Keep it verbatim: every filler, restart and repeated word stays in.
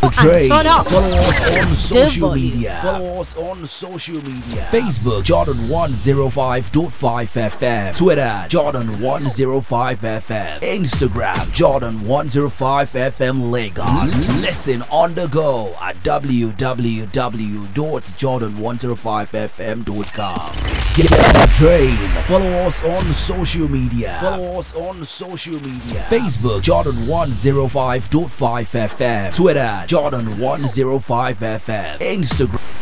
the train. and turn up Follow us on social volume. media. Follow us on social media. Facebook Jordan one oh five point five F M. Twitter Jordan one oh five F M. Instagram Jordan one oh five F M Lagos. Listen on the go at w w w dot jordan one oh five f m dot com. Get on the train. Follow us on social media. Follow us on social media. Facebook Jordan one oh five point five F M. Twitter Jordan one oh five F M. Instagram